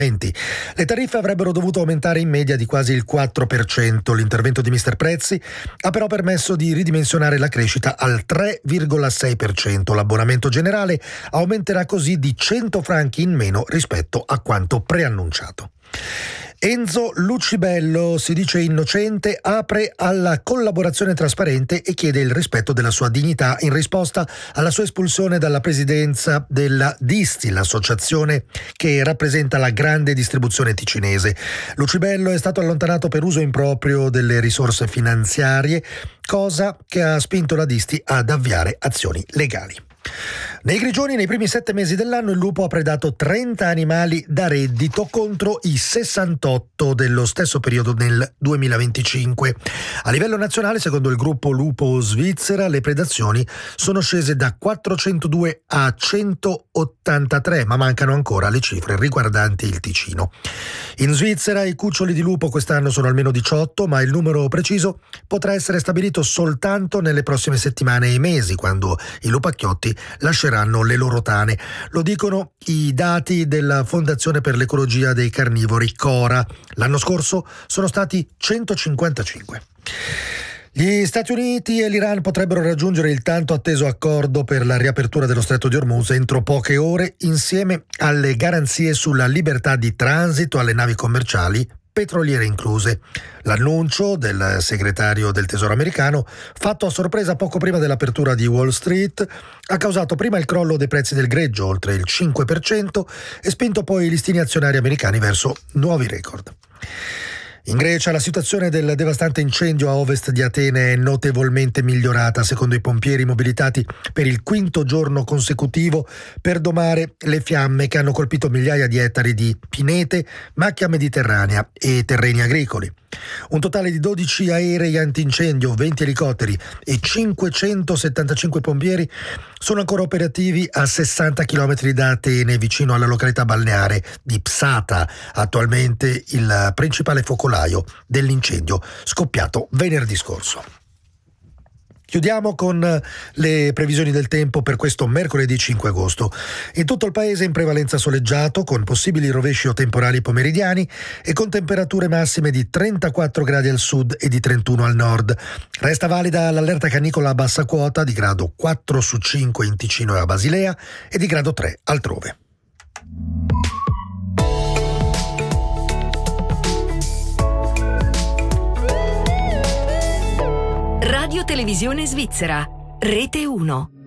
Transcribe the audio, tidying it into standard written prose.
Le tariffe avrebbero dovuto aumentare in media di quasi il 4%. L'intervento di Mister Prezzi ha però permesso di ridimensionare la crescita al 3,6%. L'abbonamento generale aumenterà così di 100 franchi in meno rispetto a quanto preannunciato. Enzo Lucibello, si dice innocente, apre alla collaborazione trasparente e chiede il rispetto della sua dignità in risposta alla sua espulsione dalla presidenza della Disti, l'associazione che rappresenta la grande distribuzione ticinese. Lucibello è stato allontanato per uso improprio delle risorse finanziarie, cosa che ha spinto la Disti ad avviare azioni legali. Nei Grigioni, nei primi 7 mesi dell'anno, il lupo ha predato 30 animali da reddito contro i 68 dello stesso periodo nel 2025. A livello nazionale, secondo il gruppo Lupo Svizzera, le predazioni sono scese da 402 a 183, ma mancano ancora le cifre riguardanti il Ticino. In Svizzera i cuccioli di lupo quest'anno sono almeno 18, ma il numero preciso potrà essere stabilito soltanto nelle prossime settimane e mesi, quando i lupacchiotti lasceranno le loro tane. Lo dicono i dati della Fondazione per l'Ecologia dei Carnivori, CORA. L'anno scorso sono stati 155. Gli Stati Uniti e l'Iran potrebbero raggiungere il tanto atteso accordo per la riapertura dello Stretto di Hormuz entro poche ore, insieme alle garanzie sulla libertà di transito alle navi commerciali, petroliere incluse. L'annuncio del segretario del Tesoro americano, fatto a sorpresa poco prima dell'apertura di Wall Street, ha causato prima il crollo dei prezzi del greggio, oltre il 5%, e spinto poi i listini azionari americani verso nuovi record. In Grecia la situazione del devastante incendio a ovest di Atene è notevolmente migliorata, secondo i pompieri mobilitati per il 5º giorno consecutivo per domare le fiamme che hanno colpito migliaia di ettari di pinete, macchia mediterranea e terreni agricoli. Un totale di 12 aerei antincendio, 20 elicotteri e 575 pompieri sono ancora operativi a 60 km da Atene, vicino alla località balneare di Psata, attualmente il principale focolaio dell'incendio scoppiato venerdì scorso. Chiudiamo con le previsioni del tempo per questo mercoledì 5 agosto. In tutto il paese in prevalenza soleggiato, con possibili rovesci o temporali pomeridiani e con temperature massime di 34 gradi al sud e di 31 al nord. Resta valida l'allerta canicola a bassa quota di grado 4 su 5 in Ticino e a Basilea e di grado 3 altrove. Radio Televisione Svizzera, Rete 1.